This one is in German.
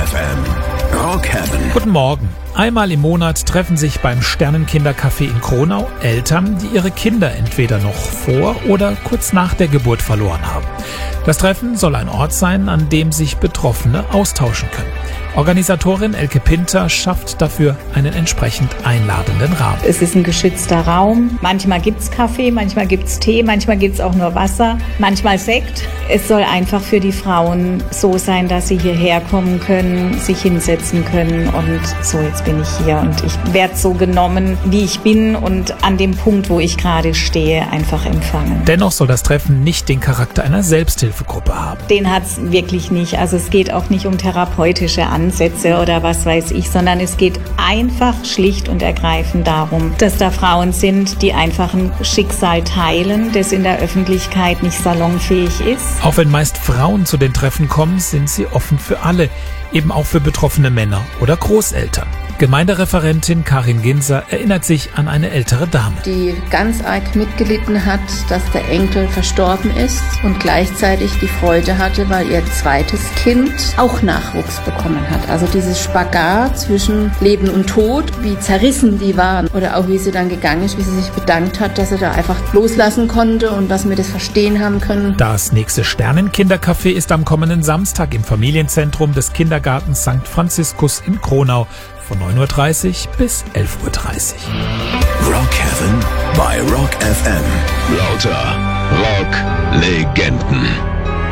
FM. Rock Heaven. Guten Morgen. Einmal im Monat treffen sich beim Sternenkindercafé in Kronau Eltern, die ihre Kinder entweder noch vor oder kurz nach der Geburt verloren haben. Das Treffen soll ein Ort sein, an dem sich Betroffene austauschen können. Organisatorin Elke Pinter schafft dafür einen entsprechend einladenden Rahmen. Es ist ein geschützter Raum. Manchmal gibt's Kaffee, manchmal gibt's Tee, manchmal gibt's auch nur Wasser, manchmal Sekt. Es soll einfach für die Frauen so sein, dass sie hierher kommen können, sich hinsetzen können und so, jetzt bin ich hier und ich werde so genommen, wie ich bin und an dem Punkt, wo ich gerade stehe, einfach empfangen. Dennoch soll das Treffen nicht den Charakter einer Selbsthilfegruppe haben. Den hat's wirklich nicht. Also es geht auch nicht um therapeutische Ansätze oder was weiß ich, sondern es geht einfach schlicht und ergreifend darum, dass da Frauen sind, die einfach ein Schicksal teilen, das in der Öffentlichkeit nicht salonfähig ist. Auch wenn meist Frauen zu den Treffen kommen, sind sie offen für alle, eben auch für betroffene Männer oder Großeltern. Gemeindereferentin Karin Ginser erinnert sich an eine ältere Dame, die ganz arg mitgelitten hat, dass der Enkel verstorben ist und gleichzeitig die Freude hatte, weil ihr zweites Kind auch Nachwuchs bekommen hat. Also dieses Spagat zwischen Leben und Tod, wie zerrissen die waren oder auch wie sie dann gegangen ist, wie sie sich bedankt hat, dass sie da einfach loslassen konnte und dass wir das verstehen haben können. Das nächste Sternenkindercafé ist am kommenden Samstag im Familienzentrum des Kindergartens St. Franziskus in Kronau von 9.30 Uhr bis 11.30 Uhr. Rock Heaven bei Rock FM. Lauter Rock-Legenden.